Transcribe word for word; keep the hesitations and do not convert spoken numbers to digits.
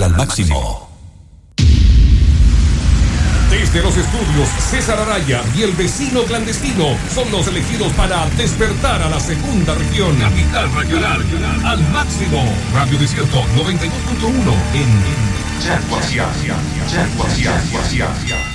al máximo. Desde los estudios, César Araya y el vecino clandestino son los elegidos para despertar a la segunda región. Capital Regional, al máximo. Radio Desierto noventa y dos punto uno en Yaguasia.